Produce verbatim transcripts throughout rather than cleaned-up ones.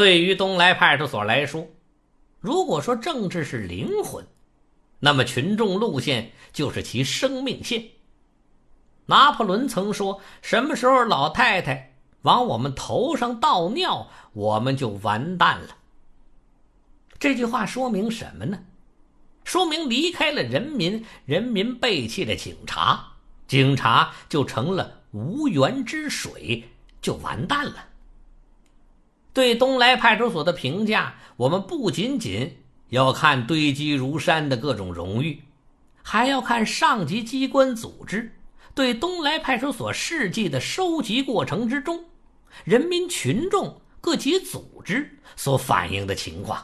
对于东来派出所来说，如果说政治是灵魂，那么群众路线就是其生命线。拿破仑曾说，什么时候老太太往我们头上倒尿，我们就完蛋了。这句话说明什么呢？说明离开了人民，人民背弃了警察，警察就成了无源之水，就完蛋了。对东来派出所的评价，我们不仅仅要看堆积如山的各种荣誉，还要看上级机关组织对东来派出所事迹的收集过程之中，人民群众各级组织所反映的情况。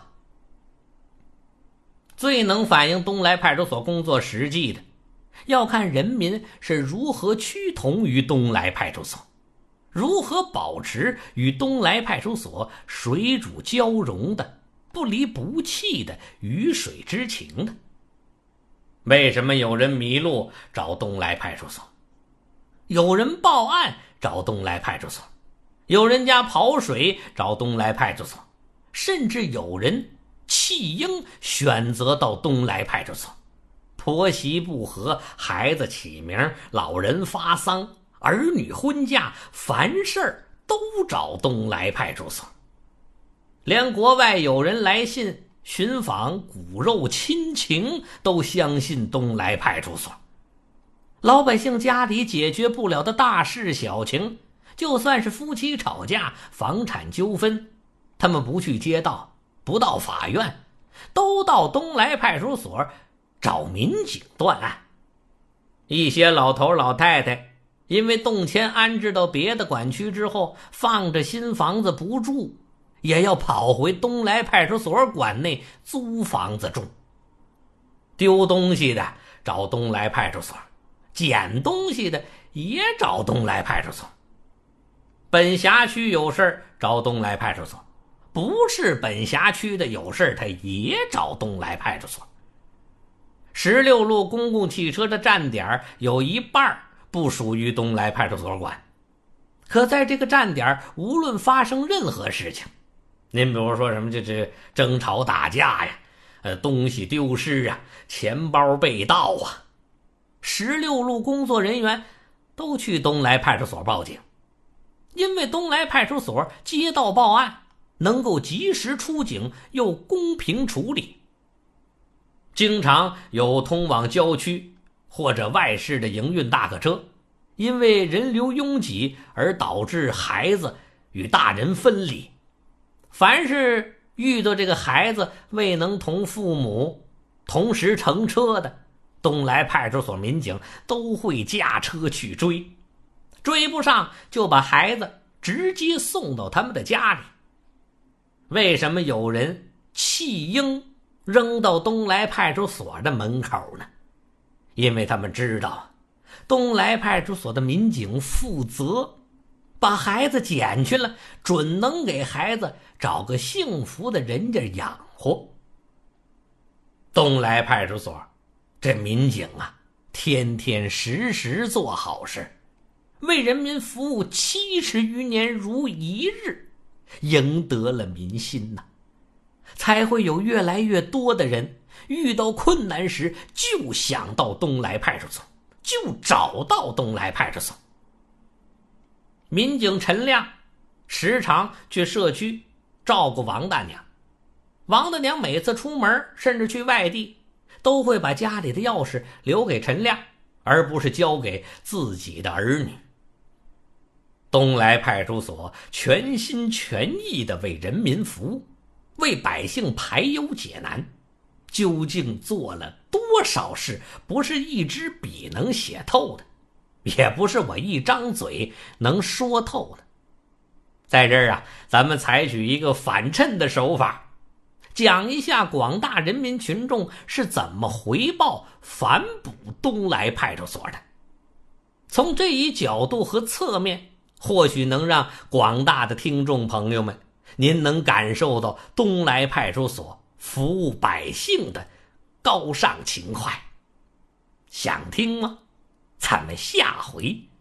最能反映东来派出所工作实际的，要看人民是如何趋同于东来派出所，如何保持与东来派出所水乳交融的不离不弃的鱼水之情的。为什么有人迷路找东来派出所，有人报案找东来派出所，有人家跑水找东来派出所，甚至有人弃婴选择到东来派出所，婆媳不和，孩子起名，老人发丧，儿女婚嫁，凡事都找东来派出所。连国外有人来信寻访骨肉亲情，都相信东来派出所。老百姓家里解决不了的大事小情，就算是夫妻吵架，房产纠纷，他们不去街道，不到法院，都到东来派出所找民警断案。一些老头老太太因为动迁安置到别的管区之后，放着新房子不住，也要跑回东来派出所管内租房子住。丢东西的找东来派出所，捡东西的也找东来派出所。本辖区有事找东来派出所，不是本辖区的有事他也找东来派出所。十六路公共汽车的站点有一半不属于东来派出所管，可在这个站点无论发生任何事情，您比如说什么这这争吵打架呀，呃东西丢失啊，钱包被盗啊，十六路工作人员都去东来派出所报警，因为东来派出所接到报案，能够及时出警又公平处理。经常有通往郊区或者外市的营运大客车，因为人流拥挤而导致孩子与大人分离。凡是遇到这个孩子未能同父母同时乘车的，东来派出所民警都会驾车去追，追不上就把孩子直接送到他们的家里。为什么有人弃婴扔到东来派出所的门口呢？因为他们知道东来派出所的民警负责，把孩子捡去了，准能给孩子找个幸福的人家养活。东来派出所这民警啊，天天时时做好事，为人民服务七十余年如一日，赢得了民心呐、啊，才会有越来越多的人遇到困难时就想到东来派出所，就找到东来派出所。民警陈亮时常去社区照顾王大娘，王大娘每次出门甚至去外地，都会把家里的钥匙留给陈亮，而不是交给自己的儿女。东来派出所全心全意地为人民服务，为百姓排忧解难，究竟做了多少事，不是一支笔能写透的，也不是我一张嘴能说透的。在这儿啊，咱们采取一个反衬的手法，讲一下广大人民群众是怎么回报反哺东来派出所的。从这一角度和侧面，或许能让广大的听众朋友们，您能感受到东来派出所服务百姓的高尚情怀。想听吗？咱们下回